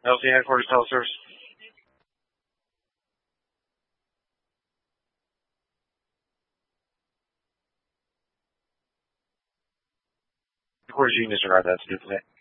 LC headquarters teleservice. Headquarters, you can disregard that. It's duplicate.